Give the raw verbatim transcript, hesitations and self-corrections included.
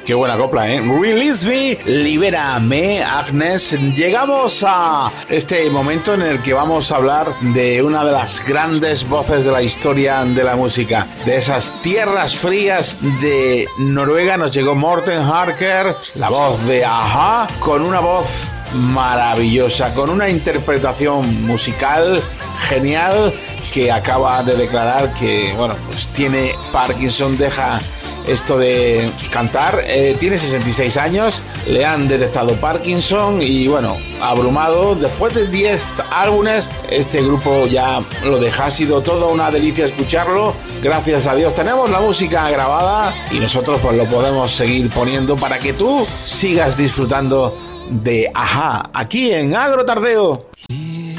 Qué buena copla, ¿eh? Release me, libérame, Agnes. Llegamos a este momento en el que vamos a hablar de una de las grandes voces de la historia de la música. De esas tierras frías de Noruega nos llegó Morten Harker, la voz de A-ha, con una voz maravillosa, con una interpretación musical genial, que acaba de declarar que, bueno, pues tiene Parkinson, deja esto de cantar. Eh, tiene sesenta y seis años, le han detectado Parkinson y, bueno, abrumado. Después de diez álbumes, este grupo ya lo deja. Ha sido toda una delicia escucharlo. Gracias a Dios tenemos la música grabada y nosotros pues lo podemos seguir poniendo para que tú sigas disfrutando de A-ha aquí en Agro Tardeo.